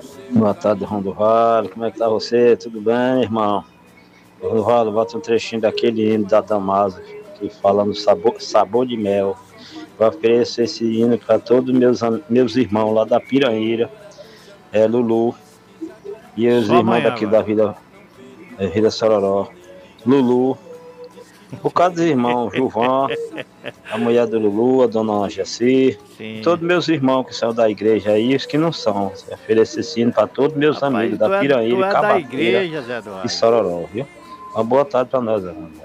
Boa tarde, Ron do Vale. Como é que tá você? Tudo bem, irmão? Ron do Vale, bota um trechinho daquele hino da Damasa que fala no sabor de mel. Eu ofereço esse hino para todos meus irmãos lá da Piranheira, Lulu, e os Só irmãos amanhã daqui agora. da Vida Sororó. Lulu, por causa dos irmãos, Gilvan, a mulher do Lulu, a dona Jaci, e Sim. todos meus irmãos que são da igreja aí, e os que não são. Eu ofereço esse hino para todos meus Rapaz, amigos da tu Piranheira, é da Cabateira igreja, Zé e Eduardo. Sororó, viu? Uma boa tarde para nós, irmão.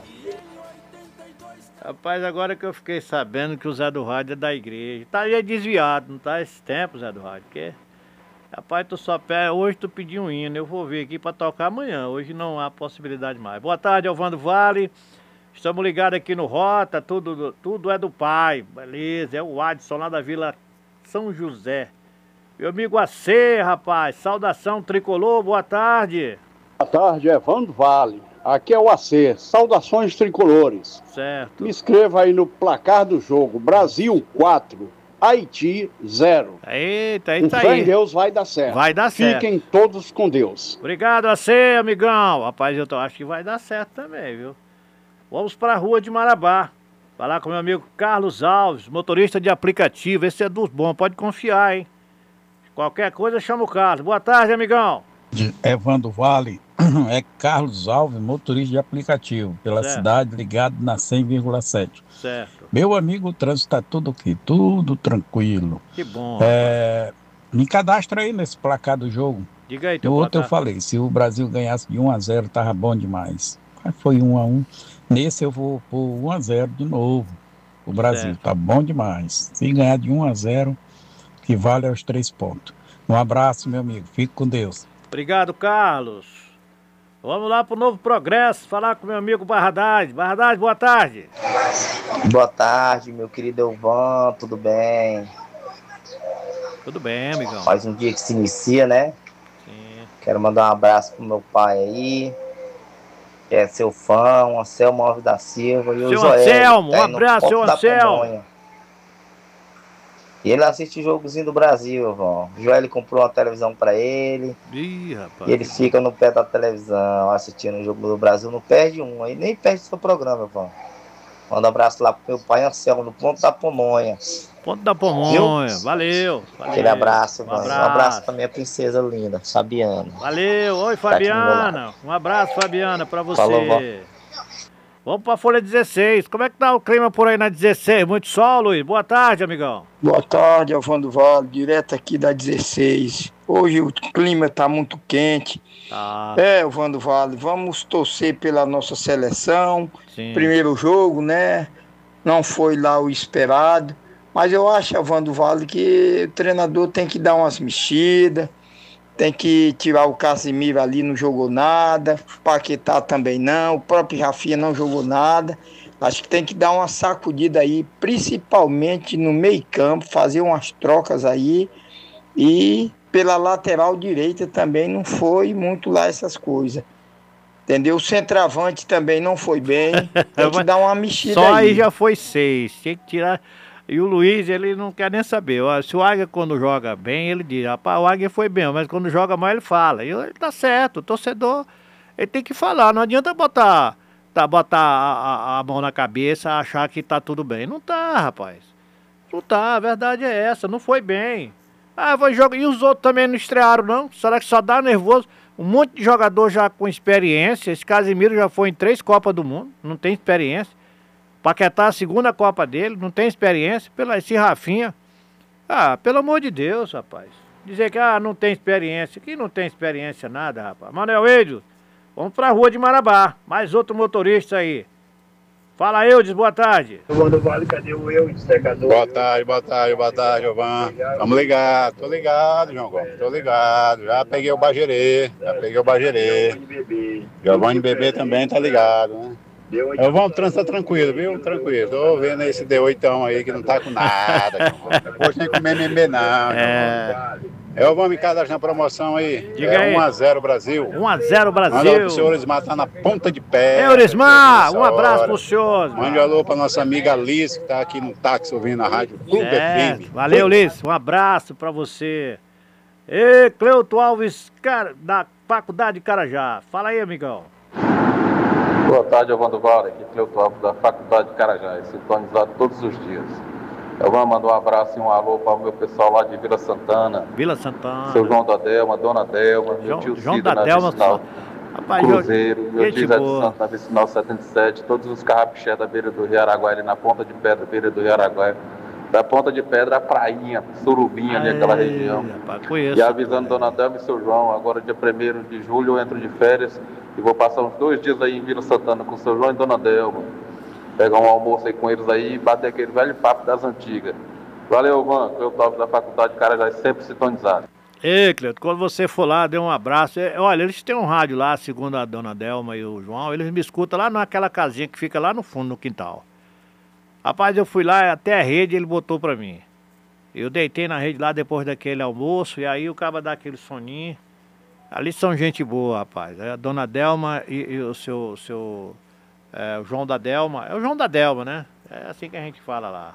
Rapaz, agora que eu fiquei sabendo que o Zé do Rádio é da igreja. Tá aí desviado, não tá esse tempo, Zé do Rádio, porque... Rapaz, tu só pede... Hoje tu pediu um hino, eu vou vir aqui pra tocar amanhã. Hoje não há possibilidade mais. Boa tarde, Alvando Vale. Estamos ligados aqui no Rota, tudo é do pai. Beleza, é o Adson lá da Vila São José. Meu amigo AC, rapaz, saudação tricolor, boa tarde. Boa tarde, Evandro Vale. Aqui é o AC, saudações tricolores. Certo. Me inscreva aí no placar do jogo, Brasil 4, Haiti 0. Eita, Com eita fé aí. em Deus vai dar certo. Vai dar certo. Fiquem todos com Deus. Obrigado, AC, amigão. Rapaz, acho que vai dar certo também, viu? Vamos para a rua de Marabá. Falar com meu amigo Carlos Alves, motorista de aplicativo. Esse é dos bons, pode confiar, hein? Qualquer coisa chama o Carlos. Boa tarde, amigão. Evandro Vale, é Carlos Alves, motorista de aplicativo, pela Certo. cidade, ligado na 100,7. Certo. Meu amigo, o trânsito está tudo aqui, tudo tranquilo. Que bom. Me cadastra aí nesse placar do jogo. Diga aí, No teu outro placar. eu falei, se o Brasil ganhasse de 1-0, tava bom demais. Mas foi 1-1. Nesse eu vou por 1-0 de novo. O Brasil Certo. tá bom demais. Se ganhar de 1-0, que vale aos 3 pontos. Um abraço, meu amigo. Fique com Deus. Obrigado, Carlos. Vamos lá pro Novo Progresso, falar com meu amigo Barradade. Barradade, boa tarde. Boa tarde, meu querido Elvan, tudo bem? Tudo bem, amigão. Mais um dia que se inicia, né? Sim. Quero mandar um abraço pro meu pai aí, que é seu fã, o Anselmo Alves da Silva e o Seu Joel. Anselmo, que tá um aí no abraço, Ponto seu da Anselmo. Pamonha. E ele assiste o jogozinho do Brasil, Elvan. O Joel comprou uma televisão pra ele. Ih, rapaz. E ele fica no pé da televisão assistindo o jogo do Brasil, não perde um, aí nem perde o seu programa, Elvan. Manda um abraço lá pro meu pai Anselmo, no Ponto da Pamonha. Ponto da Pamonha, valeu. Aquele abraço, Um mano. abraço. Um abraço pra minha princesa linda, Fabiana. Valeu, oi Fabiana. Um abraço, Fabiana, pra você. Falou, vó. Vamos pra Folha 16. Como é que tá o clima por aí na 16? Muito sol, Luiz? Boa tarde, amigão. Boa tarde, Alvando Vale, direto aqui da 16. Hoje o clima tá muito quente. Tá. Alvando Vale, vamos torcer pela nossa seleção. Sim. Primeiro jogo, né? Não foi lá o esperado. Mas eu acho, Alvando Vale, que o treinador tem que dar umas mexidas. Tem que tirar o Casimiro ali, não jogou nada. O Paquetá também não. O próprio Rafinha não jogou nada. Acho que tem que dar uma sacudida aí, principalmente no meio-campo, fazer umas trocas aí. E pela lateral direita também não foi muito lá essas coisas. Entendeu? O centroavante também não foi bem. Tem que dar uma mexida Só aí aí. já foi 6. Tinha que tirar. E o Luiz, ele não quer nem saber. Ó, se o Águia, quando joga bem, ele diz: rapaz, o Águia foi bem, mas quando joga mal, ele fala. E ele tá certo, o torcedor, ele tem que falar. Não adianta botar a mão na cabeça, achar que tá tudo bem. Não tá, rapaz. Não tá, a verdade é essa, não foi bem. Ah, vai jogar. E os outros também não estrearam, não? Será que só dá nervoso? Um monte de jogador já com experiência. Esse Casimiro já foi em 3 Copas do Mundo, não tem experiência. Paquetá, a segunda Copa dele, não tem experiência. Esse Rafinha. Ah, pelo amor de Deus, rapaz. Dizer que não tem experiência. Que não tem experiência nada, rapaz. Manuel Eidio, vamos pra rua de Marabá. Mais outro motorista aí. Fala, Eudes, boa tarde. Evandro Vale, cadê o Eudes, secador? Boa tarde, Giovanni. Tamo ligado, tô ligado, João Gomes, tô ligado. Já peguei o Bagerê. Giovanni Bebê também tá ligado, né? Vamos trança tranquilo, viu? Tranquilo. Tô vendo esse D8 aí que não tá com nada. Depois tem que comer memê não. Eu vou me cadastrar na promoção aí. Diga aí. 1-0 Brasil. 1-0 Brasil. Manda pro senhor Elismar, tá na ponta de pé. Eurismar, um abraço pro senhor. Mande um alô pra nossa amiga Liz, que tá aqui no táxi ouvindo a rádio Clube FM. Valeu, Liz. Um abraço pra você. Ei, Cleuto Alves, da Faculdade de Carajá. Fala aí, amigão. Boa tarde, Evandro Vale, aqui Cleuto Alves da Faculdade de Carajá, sintonizado todos os dias. Eu vou mandar um abraço e um alô para o meu pessoal lá de Vila Santana. Vila Santana. Seu João da Delma, Dona Delma, meu tio João Cida da na Delma, Vicinal Cruzeiro, meu tio Zé de boa. Santos na Vicinal 77, todos os carrapichés da beira do Rio Araguaia, ali na Ponta de Pedra, beira do Rio Araguaia. Da Ponta de Pedra, a prainha, Surubinha, ali aquela região. Rapaz, conheço, e avisando Dona Delma e seu João, agora dia 1º de julho eu entro de férias e vou passar uns 2 dias aí em Vila Santana com seu João e Dona Delma. Pegar um almoço aí com eles aí e bater aquele velho papo das antigas. Valeu, Van, eu topo da Faculdade de Carajás, sempre sintonizado. Ei, Cleuto, quando você for lá, dê um abraço. Olha, eles têm um rádio lá, segundo a Dona Delma e o João, eles me escutam lá naquela casinha que fica lá no fundo, no quintal. Rapaz, eu fui lá, até a rede ele botou pra mim. Eu deitei na rede lá depois daquele almoço, e aí o cara dá aquele soninho. Ali são gente boa, rapaz. A Dona Delma e o o João da Delma. É o João da Delma, né? É assim que a gente fala lá.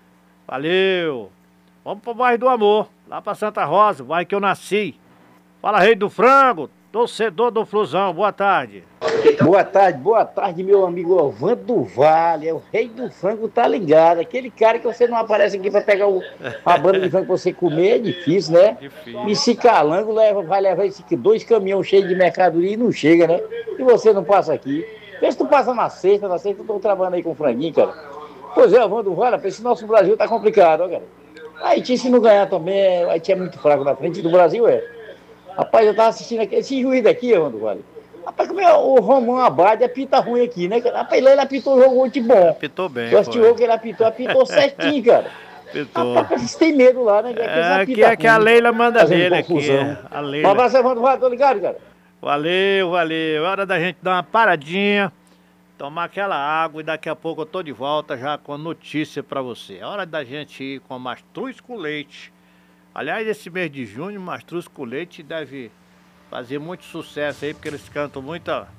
Valeu! Vamos pro bairro do Amor, lá pra Santa Rosa, o bairro que eu nasci. Fala, Rei do Frango, torcedor do Flusão, boa tarde. Boa tarde, meu amigo Evandro do Vale, é o Rei do Frango, tá ligado? Aquele cara que você não aparece aqui pra pegar a banda de frango pra você comer, é difícil, né? Difícil. E se calango vai levar 2 caminhões cheios de mercadoria e não chega, né? E você não passa aqui. Vê se tu passa na sexta eu tô trabalhando aí com franguinho, cara. Pois é, Evandro do Vale, esse nosso Brasil tá complicado, ó, cara. Haiti, se não ganhar também, Haiti é muito fraco na frente do Brasil, é. Rapaz, eu tava assistindo aqui, esse juiz daqui, Evandro Vale. Rapaz, como é o Romão Abade apita ruim aqui, né? Rapaz, ele apitou o jogo muito bom. Apitou bem. Eu assisti o jogo que ele apitou certinho, cara. Apitou. Rapaz, vocês têm medo lá, né? Aqui é que a Leila manda nele aqui. A Leila. Um abraço, Evandro Vale, tô ligado, cara. Valeu. Hora da gente dar uma paradinha, tomar aquela água e daqui a pouco eu tô de volta já com a notícia pra você. É hora da gente ir com a Mastruz com Leite. Aliás, esse mês de junho, Mastruz com Leite deve fazer muito sucesso aí, porque eles cantam muita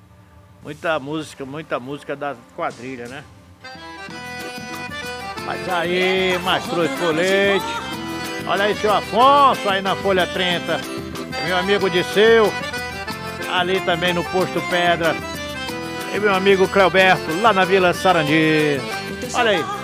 música da quadrilha, né? Mas aí, Mastruz com Leite. Olha aí, seu Afonso, aí na Folha 30. Meu amigo Disseu, ali também no Posto Pedra. E meu amigo Cleoberto, lá na Vila Sarandi. Olha aí.